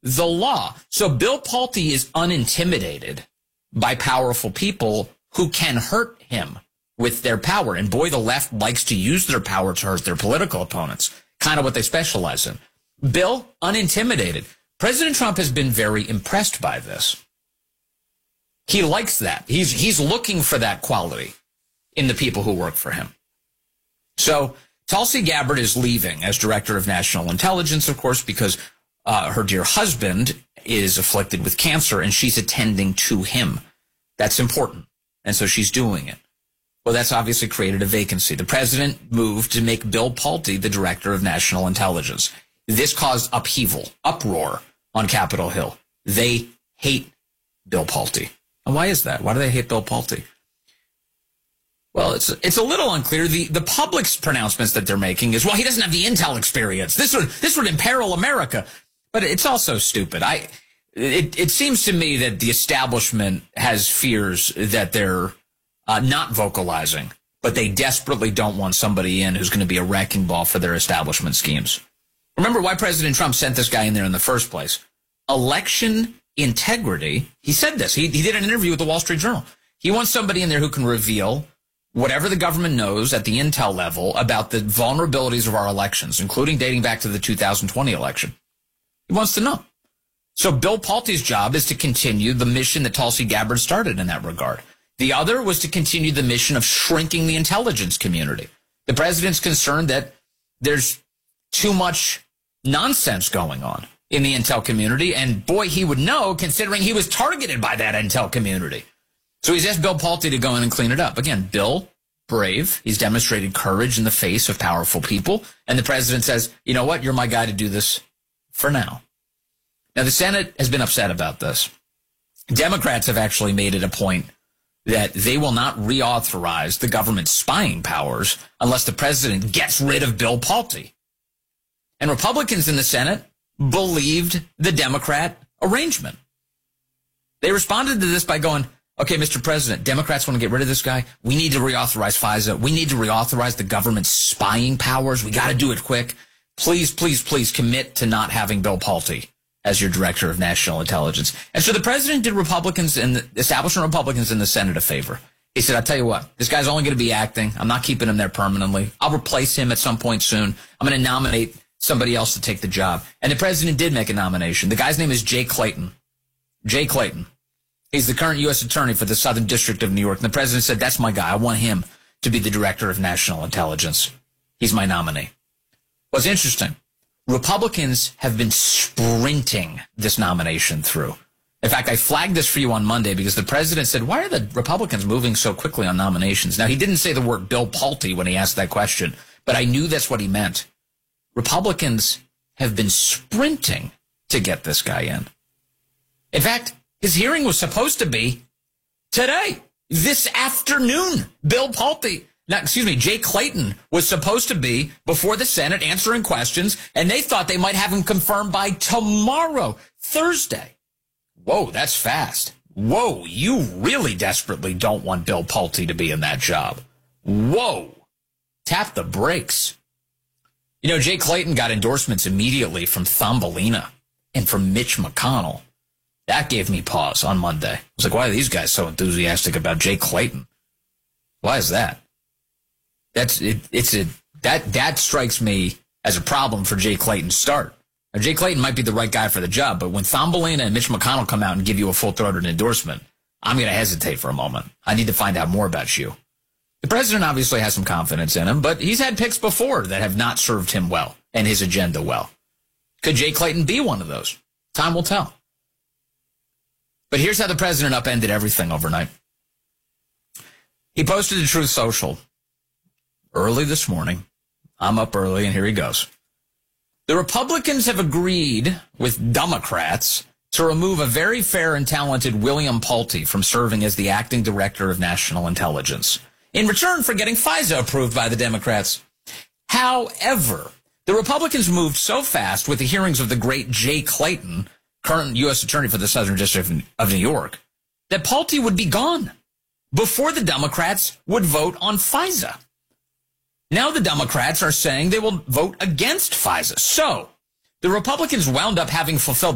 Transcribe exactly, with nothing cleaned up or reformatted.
the law. So Bill Pulte is unintimidated by powerful people who can hurt him with their power. And boy, the left likes to use their power to hurt their political opponents, kind of what they specialize in. Bill, unintimidated. President Trump has been very impressed by this. He likes that. He's, he's looking for that quality in the people who work for him. So Tulsi Gabbard is leaving as director of national intelligence, of course, because uh, her dear husband is afflicted with cancer and she's attending to him. That's important. And so she's doing it. Well, that's obviously created a vacancy. The president moved to make Bill Pulte the director of national intelligence. This caused upheaval, uproar on Capitol Hill. They hate Bill Pulte. And why is that? Why do they hate Bill Pulte? Well, it's it's a little unclear. The the public's pronouncements that they're making is, well, he doesn't have the intel experience. This would this would imperil America. But it's also stupid. I it it seems to me that the establishment has fears that they're uh, not vocalizing, but they desperately don't want somebody in who's going to be a wrecking ball for their establishment schemes. Remember why President Trump sent this guy in there in the first place? Election integrity. He said this. He, he did an interview with the Wall Street Journal. He wants somebody in there who can reveal whatever the government knows at the intel level about the vulnerabilities of our elections, including dating back to the two thousand twenty election. He wants to know. So Bill Pulte's job is to continue the mission that Tulsi Gabbard started in that regard. The other was to continue the mission of shrinking the intelligence community. The president's concerned that there's too much nonsense going on in the intel community, and boy, he would know, considering he was targeted by that intel community. So he's asked Bill Pulte to go in and clean it up. Again, Bill, brave. He's demonstrated courage in the face of powerful people. And the president says, you know what? You're my guy to do this for now. Now, the Senate has been upset about this. Democrats have actually made it a point that they will not reauthorize the government's spying powers unless the president gets rid of Bill Pulte. And Republicans in the Senate believed the Democrat arrangement. They responded to this by going, okay, Mister President, Democrats want to get rid of this guy. We need to reauthorize FISA. We need to reauthorize the government's spying powers. We got to do it quick. Please, please, please commit to not having Bill Pulte as your director of national intelligence. And so the president did Republicans and the establishment Republicans in the Senate a favor. He said, I'll tell you what, this guy's only going to be acting. I'm not keeping him there permanently. I'll replace him at some point soon. I'm going to nominate somebody else to take the job. And the president did make a nomination. The guy's name is Jay Clayton. Jay Clayton. He's the current U S attorney for the Southern District of New York. And the president said, that's my guy. I want him to be the director of national intelligence. He's my nominee. What's interesting, Republicans have been sprinting this nomination through. In fact, I flagged this for you on Monday because the president said, why are the Republicans moving so quickly on nominations? Now, he didn't say the word Bill Pulte when he asked that question, but I knew that's what he meant. Republicans have been sprinting to get this guy in. In fact, his hearing was supposed to be today, this afternoon. Bill Pulte, now, excuse me, Jay Clayton was supposed to be before the Senate answering questions, and they thought they might have him confirmed by tomorrow, Thursday. Whoa, that's fast. Whoa, you really desperately don't want Bill Pulte to be in that job. Whoa, tap the brakes. You know, Jay Clayton got endorsements immediately from Thumbelina and from Mitch McConnell. That gave me pause on Monday. I was like, why are these guys so enthusiastic about Jay Clayton? Why is that? That's it, it's a that that strikes me as a problem for Jay Clayton's start. Now, Jay Clayton might be the right guy for the job, but when Thumbelina and Mitch McConnell come out and give you a full-throated endorsement, I'm going to hesitate for a moment. I need to find out more about you. The president obviously has some confidence in him, but he's had picks before that have not served him well and his agenda well. Could Jay Clayton be one of those? Time will tell. But here's how the president upended everything overnight. He posted to Truth Social early this morning. I'm up early, and here he goes. The Republicans have agreed with Democrats to remove a very fair and talented William Pulte from serving as the acting director of national intelligence in return for getting FISA approved by the Democrats. However, the Republicans moved so fast with the hearings of the great Jay Clayton, current U S attorney for the Southern District of New York, that Pulte would be gone before the Democrats would vote on FISA. Now the Democrats are saying they will vote against FISA. So the Republicans wound up having fulfilled